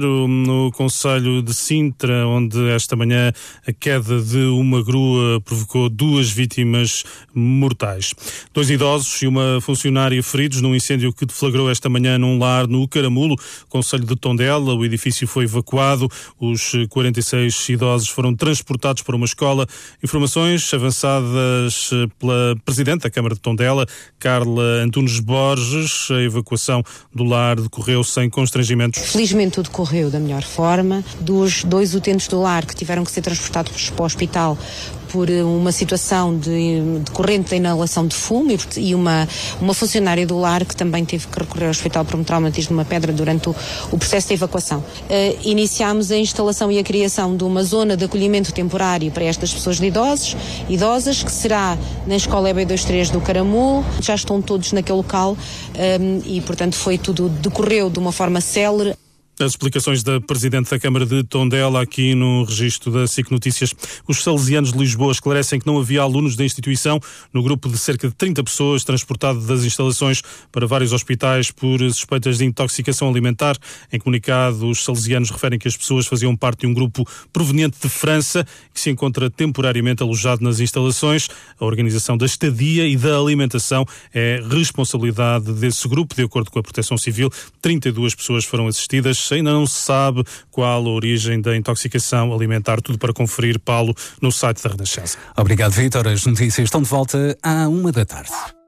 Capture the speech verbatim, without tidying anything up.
No concelho de Sintra, onde esta manhã a queda de uma grua provocou duas vítimas mortais. Dois idosos e uma funcionária feridos num incêndio que deflagrou esta manhã num lar no Caramulo, concelho de Tondela. O edifício foi evacuado. Os quarenta e seis idosos foram transportados para uma escola. Informações avançadas pela Presidente da Câmara de Tondela, Carla Antunes Borges. A evacuação do lar decorreu sem constrangimentos. Felizmente tudo correu da melhor forma. Dos dois utentes do lar que tiveram que ser transportados para o hospital por uma situação de decorrente da inalação de fumo e uma, uma funcionária do lar que também teve que recorrer ao hospital por um traumatismo de uma pedra durante o, o processo de evacuação. Uh, iniciámos a instalação e a criação de uma zona de acolhimento temporário para estas pessoas de idosos, idosas, que será na Escola E B vinte e três do Caramulo. Já estão todos naquele local um, e, portanto, foi tudo, decorreu de uma forma célere. As explicações da Presidente da Câmara de Tondela aqui no registro da SIC Notícias. Os salesianos de Lisboa esclarecem que não havia alunos da instituição no grupo de cerca de trinta pessoas transportado das instalações para vários hospitais por suspeitas de intoxicação alimentar. Em comunicado, os salesianos referem que as pessoas faziam parte de um grupo proveniente de França que se encontra temporariamente alojado nas instalações. A organização da estadia e da alimentação é responsabilidade desse grupo. De acordo com a Proteção Civil, trinta e duas pessoas foram assistidas. Ainda não se sabe qual a origem da intoxicação alimentar. Tudo para conferir, Paulo, no site da Renascença. Obrigado, Vítor. As notícias estão de volta à uma da tarde.